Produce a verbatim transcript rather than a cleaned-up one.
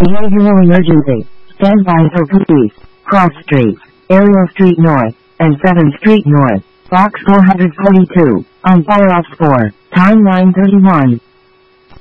Behavioral emergency. Stand by for police. Cross Street, Ariel Street North, and seventh Street North. Box four forty-two. On fire off four. Time nine thirty-one.